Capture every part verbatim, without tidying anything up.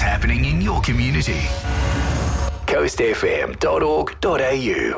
happening in your community. coast f m dot org dot a u.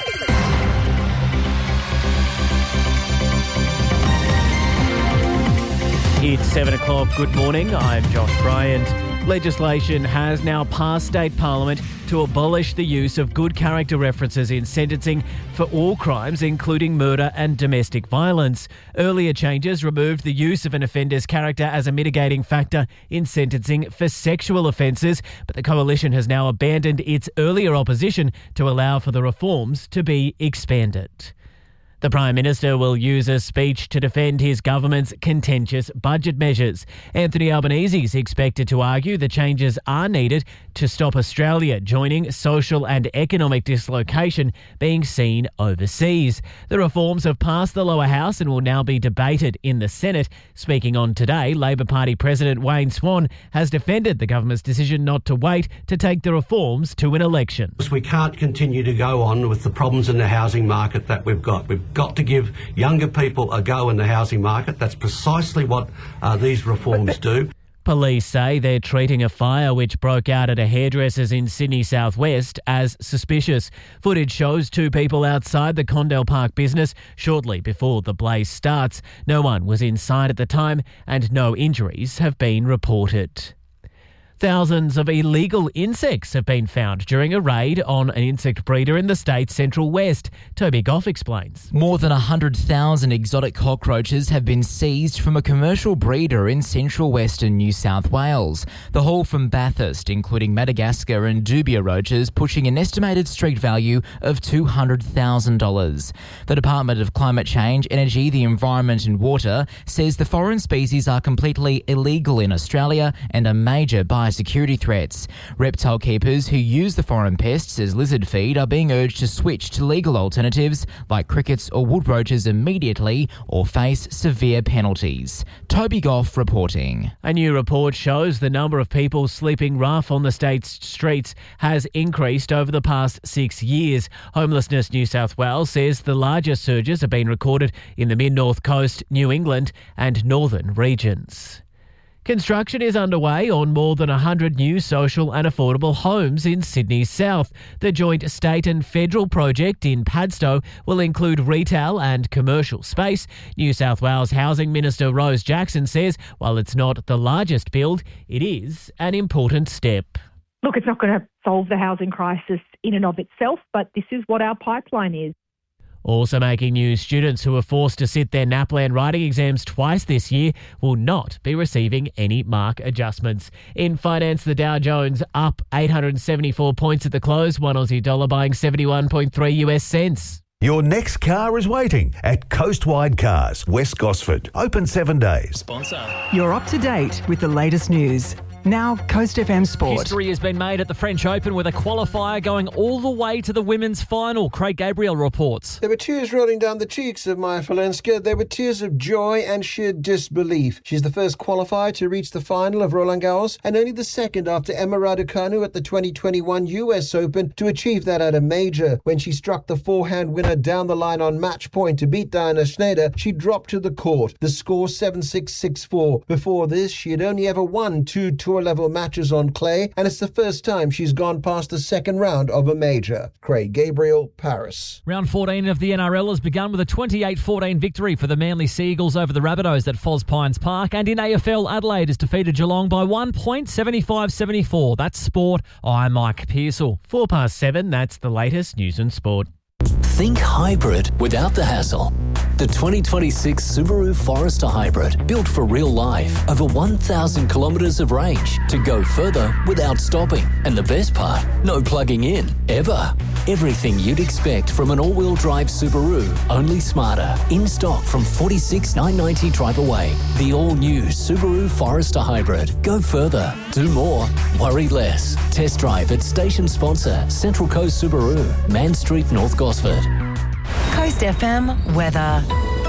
It's seven o'clock. Good morning. I'm Josh Bryant. Legislation has now passed state parliament to abolish the use of good character references in sentencing for all crimes, including murder and domestic violence. Earlier changes removed the use of an offender's character as a mitigating factor in sentencing for sexual offences, but the coalition has now abandoned its earlier opposition to allow for the reforms to be expanded. The Prime Minister will use a speech to defend his government's contentious budget measures. Anthony Albanese is expected to argue the changes are needed to stop Australia joining social and economic dislocation being seen overseas. The reforms have passed the lower house and will now be debated in the Senate. Speaking on Today, Labor Party President Wayne Swan has defended the government's decision not to wait to take the reforms to an election. We can't continue to go on with the problems in the housing market that we've got. We've got to give younger people a go in the housing market. That's precisely what uh, these reforms do. Police say they're treating a fire which broke out at a hairdresser's in Sydney southwest as suspicious. Footage shows two people outside the Condell Park business shortly before the blaze starts. No one was inside at the time and no injuries have been reported. Thousands of illegal insects have been found during a raid on an insect breeder in the state's central west. Toby Goff explains. More than one hundred thousand exotic cockroaches have been seized from a commercial breeder in central western New South Wales. The haul from Bathurst, including Madagascar and dubia roaches, pushing an estimated street value of two hundred thousand dollars. The Department of Climate Change, Energy, the Environment and Water says the foreign species are completely illegal in Australia and a major biosecurity threats. Reptile keepers who use the foreign pests as lizard feed are being urged to switch to legal alternatives like crickets or wood roaches immediately or face severe penalties. Toby Goff reporting. A new report shows the number of people sleeping rough on the state's streets has increased over the past six years. Homelessness New South Wales says the largest surges have been recorded in the mid-north coast, New England and northern regions. Construction is underway on more than one hundred new social and affordable homes in Sydney's south. The joint state and federal project in Padstow will include retail and commercial space. New South Wales Housing Minister Rose Jackson says while it's not the largest build, it is an important step. Look, it's not going to solve the housing crisis in and of itself, but this is what our pipeline is. Also making news, students who were forced to sit their NAPLAN writing exams twice this year will not be receiving any mark adjustments. In finance, the Dow Jones up eight hundred seventy-four points at the close, one Aussie dollar buying seventy-one point three US cents. Your next car is waiting at Coastwide Cars, West Gosford. Open seven days. Sponsor. You're up to date with the latest news. Now, Coast F M Sport. History has been made at the French Open with a qualifier going all the way to the women's final. Craig Gabriel reports. There were tears rolling down the cheeks of Maya Falenska. There were tears of joy and sheer disbelief. She's the first qualifier to reach the final of Roland Garros and only the second after Emma Raducanu at the twenty twenty-one U S Open to achieve that at a major. When she struck the forehand winner down the line on match point to beat Diana Schneider, she dropped to the court. The score seven six, six four. Before this, she had only ever won two tour-level matches on clay, and it's the first time she's gone past the second round of a major. Craig Gabriel, Paris. Round fourteen of the N R L has begun with a twenty-eight fourteen victory for the Manly Seagulls over the Rabbitohs at Foz Pines Park, and in A F L, Adelaide has defeated Geelong by one point, seventy-five seventy-four. That's sport. I'm Mike Pearsall. Four past seven, that's the latest news and sport. Think hybrid without the hassle. The twenty twenty-six Subaru Forester Hybrid, built for real life. Over one thousand kilometres of range to go further without stopping. And the best part, no plugging in, ever. Everything you'd expect from an all-wheel drive Subaru, only smarter. In stock from forty-six thousand nine hundred ninety drive away. The all-new Subaru Forester Hybrid. Go further, do more, worry less. Test drive at station sponsor Central Coast Subaru, Man Street, North Gosford. Coast F M weather.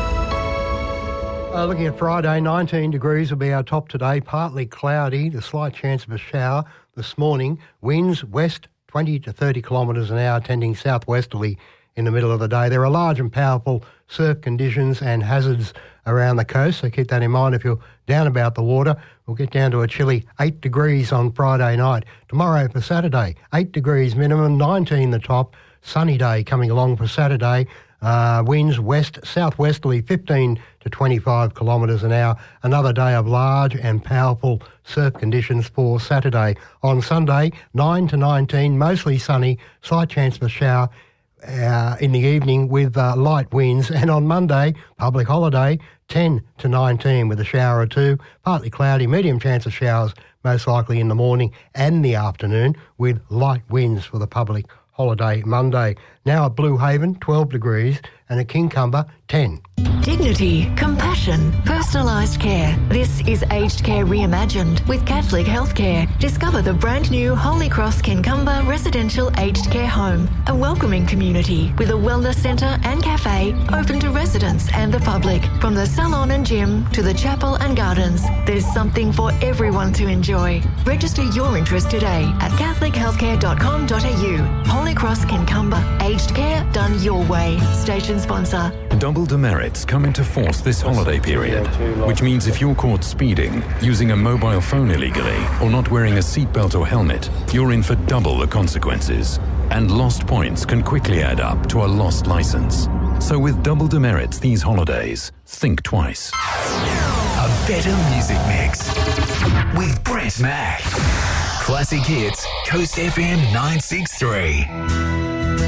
Uh, looking at Friday, nineteen degrees will be our top today. Partly cloudy, the slight chance of a shower this morning. Winds west twenty to thirty kilometres an hour, tending southwesterly in the middle of the day. There are large and powerful surf conditions and hazards around the coast, so keep that in mind if you're down about the water. We'll get down to a chilly eight degrees on Friday night. Tomorrow for Saturday, eight degrees minimum, nineteen the top. Sunny day coming along for Saturday. Uh, winds west, southwesterly, fifteen to twenty-five kilometres an hour. Another day of large and powerful surf conditions for Saturday. On Sunday, nine to nineteen, mostly sunny, slight chance of a shower uh, in the evening with uh, light winds. And on Monday, public holiday, ten to nineteen with a shower or two, partly cloudy, medium chance of showers, most likely in the morning and the afternoon with light winds for the public holiday Monday. Now at Blue Haven, twelve degrees, and at Kincumber, ten. Dignity, compassion, personalised care. This is Aged Care Reimagined with Catholic Healthcare. Discover the brand new Holy Cross Kincumber Residential Aged Care Home, a welcoming community with a wellness centre and cafe open to residents and the public. From the salon and gym to the chapel and gardens, there's something for everyone to enjoy. Register your interest today at catholic healthcare dot com dot a u. Holy Cross Kincumber, aged care done your way. Station sponsor. Double demerits come into force this holiday period, which means if you're caught speeding, using a mobile phone illegally, or not wearing a seatbelt or helmet, you're in for double the consequences. And lost points can quickly add up to a lost license. So with double demerits these holidays, think twice. A better music mix with Brett Mack. Classic hits, Coast F M nine six three.